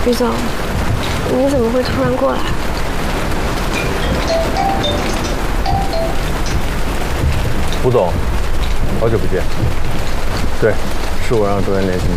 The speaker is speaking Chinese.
于总，你怎么会突然过来？ 吴总，好久不见。对，是我让周岩联系你。